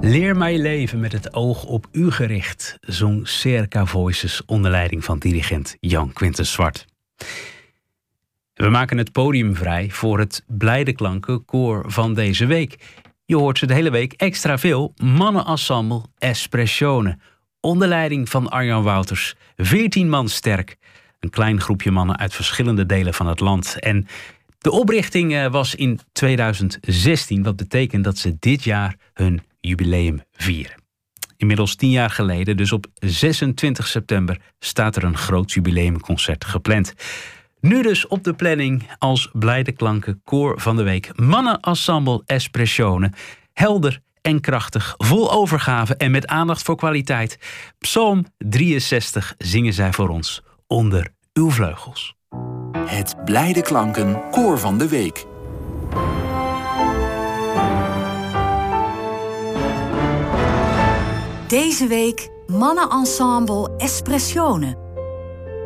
Leer mij leven met het oog op u gericht, zong Cerca Voices onder leiding van dirigent Jan Quintus Zwart. We maken het podium vrij voor het Blijde Klanken koor van deze week. Je hoort ze de hele week extra veel. Mannenensemble Espressione, onder leiding van Arjan Wouters, 14 man sterk. Een klein groepje mannen uit verschillende delen van het land. En de oprichting was in 2016, wat betekent dat ze dit jaar hun jubileum vieren. Inmiddels 10 jaar geleden, dus op 26 september, staat er een groot jubileumconcert gepland. Nu dus op de planning als Blijde Klanken koor van de week. Mannenensemble Espressione. Helder en krachtig, vol overgave en met aandacht voor kwaliteit. Psalm 63 zingen zij voor ons onder uw vleugels. Het Blijde Klanken koor van de week. Deze week Mannenensemble Espressione.